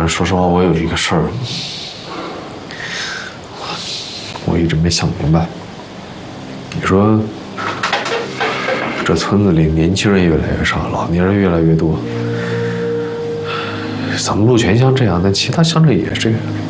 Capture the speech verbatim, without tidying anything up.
是说实话，我有一个事儿，我一直没想明白。你说，这村子里年轻人越来越少，老年人越来越多，咱们陆泉乡这样，但其他乡镇也这样。